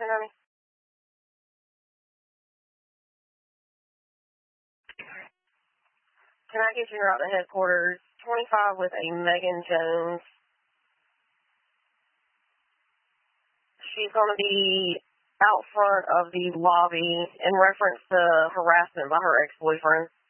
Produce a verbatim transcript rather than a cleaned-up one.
ten, honey? Can I get you out to headquarters? twenty-five with a Megan Jones. She's going to be out front of the lobby in reference to harassment by her ex-boyfriend.